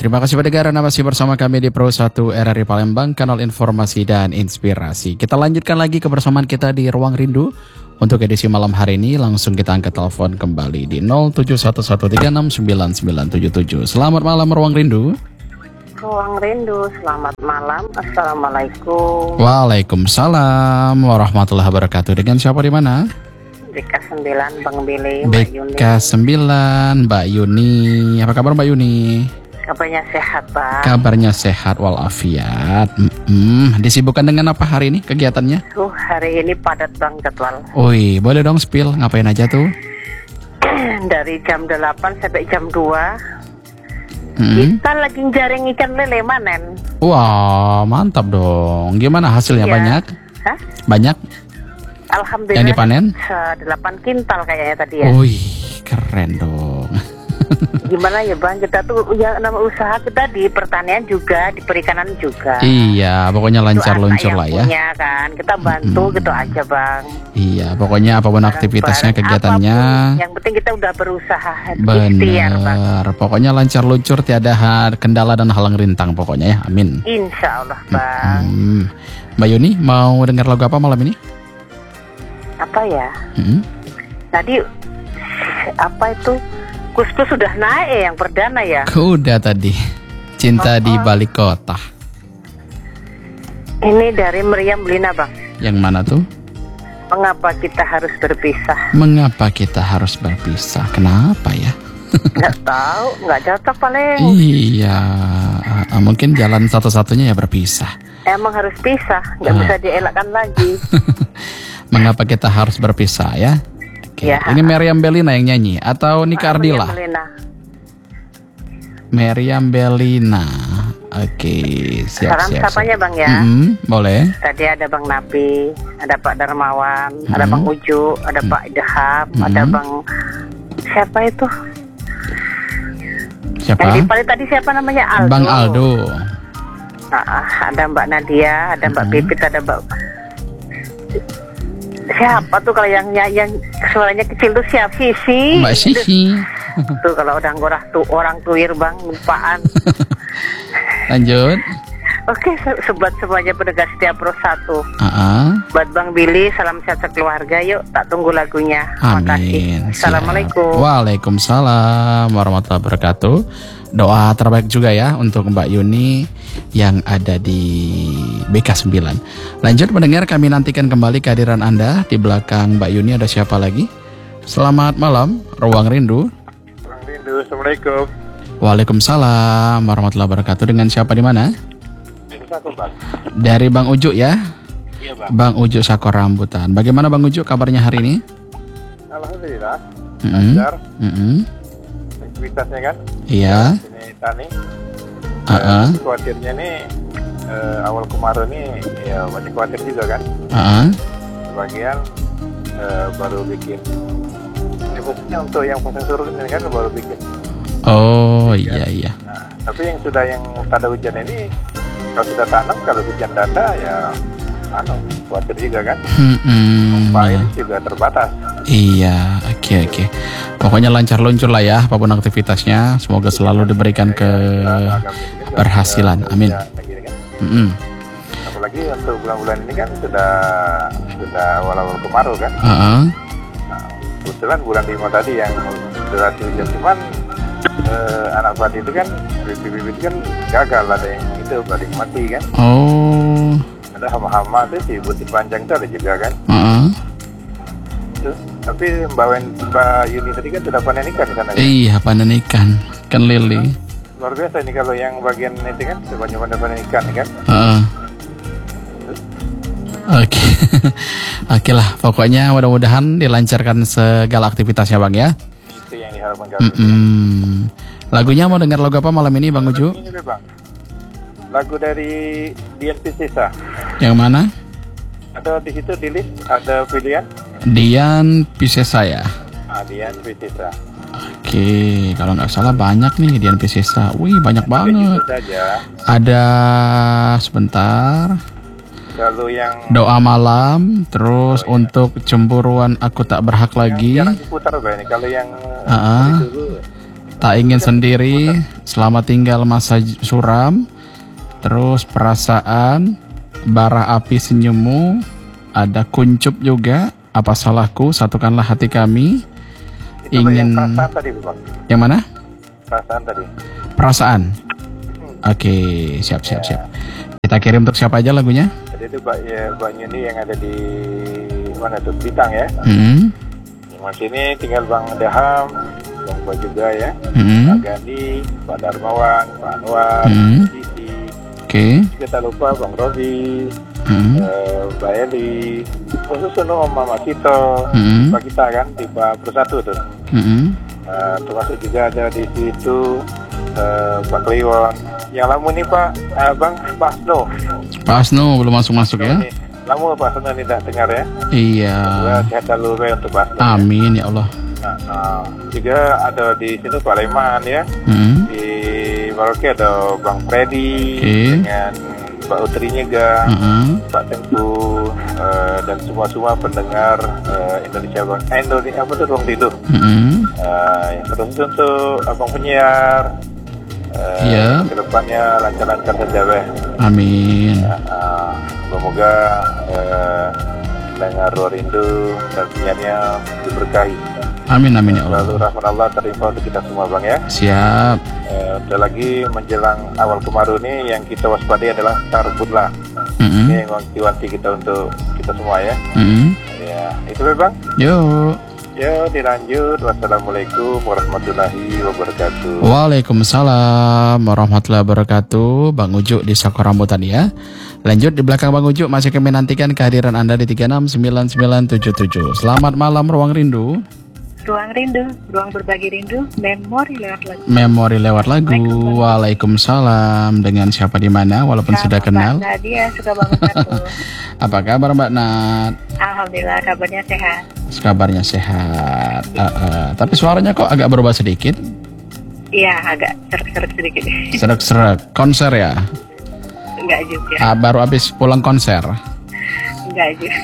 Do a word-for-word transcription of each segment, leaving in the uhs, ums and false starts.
terima kasih pendengar, masih bersama kami di Pro satu R R I Palembang, kanal informasi dan inspirasi. Kita lanjutkan lagi kebersamaan kita di Ruang Rindu. Untuk edisi malam hari ini langsung kita angkat telepon kembali di nol tujuh satu satu tiga enam sembilan sembilan tujuh tujuh. Selamat malam Ruang Rindu. Ruang Rindu, selamat malam. Assalamualaikum. Waalaikumsalam warahmatullahi wabarakatuh. Dengan siapa di mana? B K sembilan Bang Billy, B Mbak Yuni. K sembilan Mbak Yuni. Apa kabar Mbak Yuni? Kabarnya sehat, Pak. Kabarnya sehat walafiat. Hmm, disibukkan dengan apa hari ini kegiatannya? Tuh, hari ini padat Bang jadwal. Wih, boleh dong spill, ngapain aja tuh? Dari jam delapan sampai jam dua. Hmm. Kita lagi jaring ikan lele manen. Wah, mantap dong. Gimana hasilnya, Iya. banyak? Hah? Banyak? Alhamdulillah. Yang dipanen? delapan kintal kayaknya tadi ya. Wih, keren dong. Gimana ya Bang, kita tuh ya nama usaha kita di pertanian juga, di perikanan juga. Iya, pokoknya lancar Itu luncur anak lah yang ya. punya kan, kita bantu Mm-mm. gitu aja Bang. Iya, pokoknya apapun aktivitasnya, Bareng-bareng, kegiatannya. apapun, yang penting kita udah berusaha. Ikhtiar Bang. Bener, pokoknya lancar luncur, tiada ha- kendala dan halang rintang pokoknya ya, amin. Insya Allah Bang. Hmm. Mbak Yuni, mau dengar lagu apa malam ini? Apa ya? Hmm? Tadi apa itu? Kustus sudah naik ya, yang perdana ya. Kuda tadi, Cinta di Balik Kota. Ini dari Meriam Belina Bang. Yang mana tuh? Mengapa kita harus berpisah? Mengapa kita harus berpisah? Kenapa ya? Nggak tahu, nggak cocok paling. Iya, uh, mungkin jalan satu-satunya ya berpisah. Emang harus pisah, nggak Ah. bisa dielakkan lagi. Mengapa kita harus berpisah ya? Oke, Ya. ini Meriam Belina yang nyanyi atau Nika Ardila? Meriam Belina. Meriam Belina. Oke, siap Salam siap. sapanya siap. Bang ya. Mm-mm, boleh. Tadi ada Bang Napi, ada Pak Darmawan, ada Hmm. Bang Uju, ada Pak Idham, Hmm. ada Bang siapa itu? Siapa? Yang di paling tadi siapa namanya? Aldo. Bang Aldo. Nah, ada Mbak Nadia, ada Mbak Hmm. Pipit, ada Mbak siapa tuh kalau yang yang suaranya kecil tuh siapa? Sisi. Mbak Sisi. Tuh kalau udah ngorah tuh orang tuir Bang, lupaan. Lanjut. Oke, se- sobat semuanya pendengar setia Pro satu. Uh-uh. Buat Bang Billy, salam sehat sekeluarga. Yuk, tak tunggu lagunya. Terima kasih. Amin. Siap. Assalamualaikum. Waalaikumsalam warahmatullahi wabarakatuh. Doa terbaik juga ya untuk Mbak Yuni yang ada di B K sembilan. Lanjut mendengar, kami nantikan kembali kehadiran Anda. Di belakang Mbak Yuni ada siapa lagi? Selamat malam, Ruang Rindu. Ruang Rindu, Assalamualaikum. Waalaikumsalam warahmatullahi wabarakatuh. Dengan siapa di mana? Satu Bang. Dari Bang Ujuk ya. Iya Bang. Bang Ujuk Sakor Rambutan. Bagaimana Bang Ujuk kabarnya hari ini? Alhamdulillah. Mm-mm. Lancar. Mm-mm. Aktivitasnya kan. Iya. Ini tani. Uh-uh. Eh, khawatirnya nih eh, awal kemarin nih ya masih khawatir juga kan. Uh-uh. Sebagian eh, baru bikin. Ini khususnya untuk yang pasang surut ini kan baru bikin. Oh iya iya. Nah, tapi yang sudah yang tanda hujan ini kalau sudah tanam kalau hujan dada ya anu khawatir juga kan. Hmm, Pompa air juga terbatas. iya, oke oke. Pokoknya lancar luncur lah ya, apapun aktivitasnya. Semoga selalu diberikan keberhasilan. Amin. Mm-mm. Apalagi untuk bulan-bulan ini kan sudah sudah awal-awal kemarau kan. Uh-uh. Nah, kebetulan bulan lima tadi yang durasi hujan cuman eh, anak padi itu kan bibit-bibit kan gagal, ada yang itu ada yang mati kan. Oh. Ada hama-hama tuh si butir panjang itu ada juga kan. Uh-uh. Tuh. Tapi Mbak Wen, Mbak Yuni tadi kan sudah panen ikan di sana ya. Iya, panen ikan, ikan lili. Luar biasa ini kalau yang bagian itu kan sebanyak panen ikan kan. Uh-uh. Oke, oke lah. Pokoknya mudah-mudahan dilancarkan segala aktivitasnya Bang ya. Itu yang diharapkan kami. Mm-mm. Lagunya mau dengar lagu apa malam ini Bang Uju? Ini deh, Bang. Lagu dari Dian Piscesa. Yang mana? Ada di situ di list ada pilihan. Dian Piscesa ya. Ah, Dian Piscesa. Oke, kalau nggak salah banyak nih Dian Piscesa. Wih, banyak banget. Itu saja. Ada sebentar. Kalau yang Doa malam, terus untuk cemburuan aku tak berhak lagi. yang jarang diputar Bang, ini. Kalau yang Ah. itu dulu. Tak ingin sendiri, selamat tinggal masa suram, terus perasaan, bara api senyummu, ada kuncup juga, apa salahku, satukanlah hati kami. Itu Ingin yang perasaan tadi, Bang. yang mana? Perasaan tadi. Perasaan. Oke, siap siap siap. Kita kirim untuk siapa aja lagunya? Jadi itu Mbak ya, Mbak Yuni yang ada di mana tuh? Bintang ya. Hmm. Mas ini tinggal Bang Daham, Bang Mbak juga ya. Hmm. Pak Gandhi, Pak Darmawan, Pak Anwar, Hmm. Siti. Oke. Juga tak lupa Bang Robi, Hmm. eh, Mbak Eli, khusus untuk Om Mama Cito, Hmm. Pak kita kan di Pak Persatu tuh. Hmm. Eh, termasuk juga ada di situ eh, Pak Kliwon. Yang lama ini Pak, eh, Bang Pak Asno. Pak Asno belum masuk masuk ya? Ini, lama Pak Asno ini tidak dengar ya. Iya. Ya, sehat selalu ya untuk Pak Asno. Amin ya Allah. Nah, nah, juga ada di situ Pak Leman ya. Hmm. Di Merauke ada Bang Freddy Oke. dengan Mbak Utri juga, Hmm. Pak Tengku eh, dan semua-semua pendengar eh, Indonesia Bang eh, Indonesia apa tuh Ruang Tidur. Hmm. Eh, yang terus untuk abang penyiar. Uh, Iya. Kedepannya lancar-lancar saja Beh. Amin. Uh, semoga uh, dengar Ruang Rindu dan penyiarnya diberkahi. Amin amin ya Allah. Lalu rahmat Allah terlimpah untuk kita semua Bang ya. Siap. Uh, udah lagi menjelang awal kemarau ini yang kita waspadai adalah karhutlah. Hmm. Ini yang wanti-wanti kita untuk kita semua ya. Hmm. Ya, itu Beh Bang. Yuk. Ya, dilanjut. Wassalamualaikum warahmatullahi wabarakatuh. Waalaikumsalam warahmatullahi wabarakatuh. Bang Ujuk di Sako Rambutan ya. Lanjut di belakang Bang Ujuk masih kami nantikan kehadiran Anda di tiga enam sembilan sembilan tujuh tujuh. Selamat malam Ruang Rindu. Ruang rindu, ruang berbagi rindu, memori lewat lagu. Memori lewat lagu. Waalaikumsalam. Dengan siapa di mana walaupun sudah kenal. Mbak Nadia suka banget aku. Apa kabar Mbak Nat? Alhamdulillah kabarnya sehat. Kabarnya sehat. Uh, uh. Tapi suaranya kok agak berubah sedikit. Iya agak serak-serak sedikit. Serak-serak. Konser ya? Enggak juga. Ah, baru habis pulang konser. Enggak juga.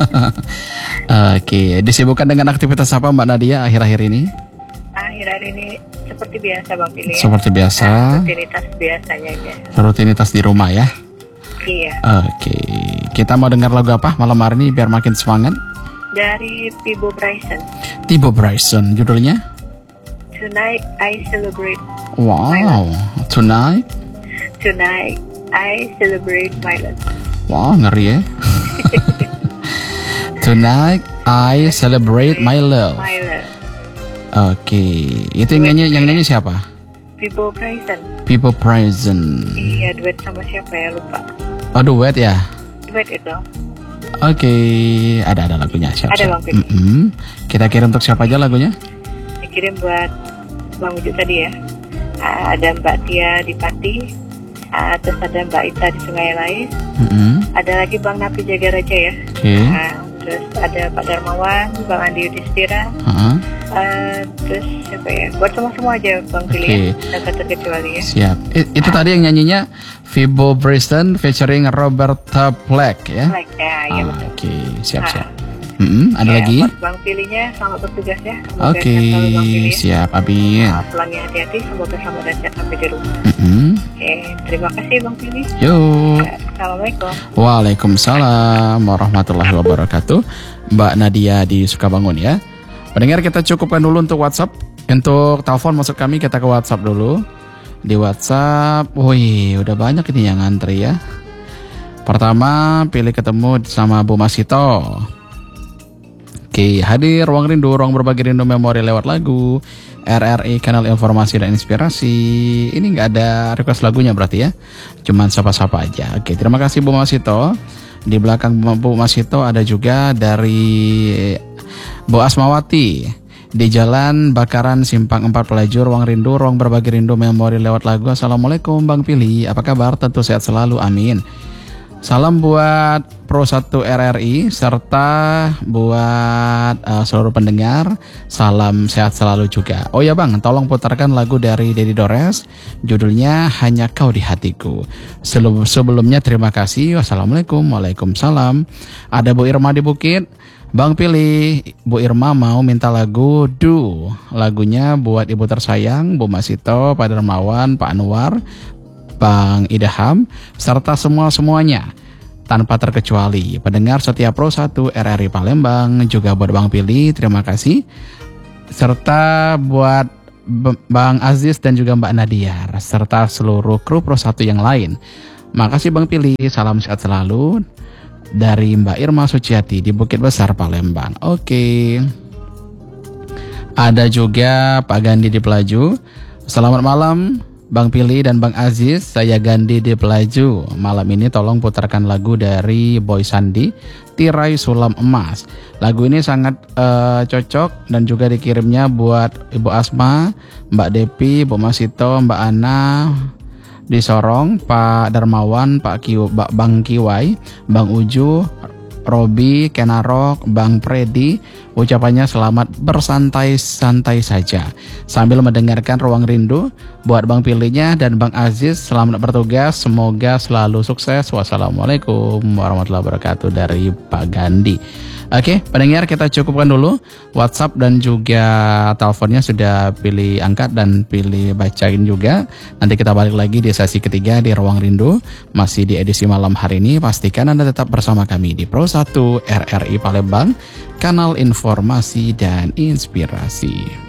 Oke, disibukkan dengan aktivitas apa Mbak Nadia akhir-akhir ini? Akhir-akhir ini seperti biasa Bang Pilih. Ya? Seperti biasa. Nah, rutinitas biasanya aja. Rutinitas di rumah ya. Iya. Oke, kita mau dengar lagu apa malam hari ini biar makin semangat? Dari Pibo Bryson. Tibo Bryson, judulnya? Tonight I celebrate. Wow, tonight? Tonight I celebrate my love. Wow, ngeri ya. Tonight I celebrate my love. My love. Oke, itu yang nyanyi, yang nyanyi siapa? Pibo Bryson. People Present. Iya duet sama siapa ya lupa. Oh, duet ya? Duet itu. Oke, ada ada lagunya siap. Ada, siap. Bang Pilih. Mm-mm. Kita kirim untuk siapa aja lagunya? Dikirim buat Bang Ujuk tadi ya. Ah, ada Mbak Tia di Pati. Ah, terus ada Mbak Ita di Sungai Lais. Mm-mm. Ada lagi Bang Napi Jaga Raja ya. Oke. Ah, terus ada Pak Darmawan, Bang Andi Yudhistira. Uh-huh. Ah, terus siapa ya? Buat semua-semua aja Bang Pilih Oke. ya. Tanpa terkecuali ya. Siap. I- itu tadi yang nyanyinya Vibo Bryson featuring Roberta Fleck ya. Like ya, iya Ah, betul. Oke, siap Ah. siap. Mm-mm, ada Ya, lagi? buat Bang Pilihnya selamat bertugas ya. Semoga Oke, sehat selalu, Bang Pilih ya. siap. Amin. Ah, pulangnya hati-hati, semoga selamat dan sehat sampai di rumah. Mm-mm. Oke, terima kasih Bang Pilih. Yuk. Ya, Assalamualaikum. Waalaikumsalam warahmatullahi wabarakatuh. Mbak Nadia di Sukabangun ya. Pendengar, kita cukupkan dulu untuk WhatsApp. Untuk telepon masuk kami kita ke WhatsApp dulu. Di WhatsApp, wih udah banyak ini yang ngantri ya. Pertama pilih ketemu sama Bu Masito. Oke, hadir Ruang Rindu, ruang berbagi rindu memori lewat lagu R R I, kanal informasi dan inspirasi. Ini nggak ada request lagunya berarti ya, cuman sapa-sapa aja. Oke, terima kasih Bu Masito. Di belakang Bu Masito ada juga dari Bu Asmawati di Jalan Bakaran Simpang empat Pelajur, Ruang Rindu, ruang berbagi rindu memori lewat lagu. Assalamualaikum Bang Pili, apa kabar? Tentu sehat selalu, amin. Salam buat Pro satu R R I serta buat uh, seluruh pendengar. Salam sehat selalu juga. Oh ya Bang, tolong putarkan lagu dari Dedi Dores, judulnya Hanya Kau di Hatiku. Sebelum, sebelumnya terima kasih. Wassalamualaikum. Waalaikumsalam. Ada Bu Irma di Bukit. Bang Pilih, Bu Irma mau minta lagu Du. Lagunya buat ibu tersayang, Bu Masito, Pak Dermawan, Pak Anwar, Bang Idaham, serta semua-semuanya tanpa terkecuali pendengar setia Pro satu R R I Palembang, juga buat Bang Pilih, terima kasih, serta buat Bang Aziz dan juga Mbak Nadia, serta seluruh kru Pro satu yang lain. Makasih Bang Pilih, salam sehat selalu dari Mbak Irma Suciati di Bukit Besar Palembang. Oke. Ada juga Pak Gandhi di Pelaju. Selamat malam Bang Pilih dan Bang Aziz, saya Gandhi di Pelaju. Malam ini tolong putarkan lagu dari Boy Sandi, Tirai Sulam Emas. Lagu ini sangat uh, cocok dan juga dikirimnya buat Ibu Asma, Mbak Depi, Bu Masito, Mbak Ana di Sorong, Pak Darmawan, Pak Kiw, Bang Kiwai, Bang Uju, Robi, Kenarok, Bang Predi. Ucapannya selamat bersantai-santai saja sambil mendengarkan Ruang Rindu. Buat Bang Pilihnya dan Bang Aziz, selamat bertugas, semoga selalu sukses. Wassalamualaikum warahmatullahi wabarakatuh dari Pak Gandhi. Oke, pendengar, kita cukupkan dulu. WhatsApp dan juga teleponnya sudah pilih angkat dan pilih bacain juga. Nanti kita balik lagi di sesi ketiga di Ruang Rindu. Masih di edisi malam hari ini. Pastikan Anda tetap bersama kami di Pro satu R R I Palembang, kanal informasi dan inspirasi.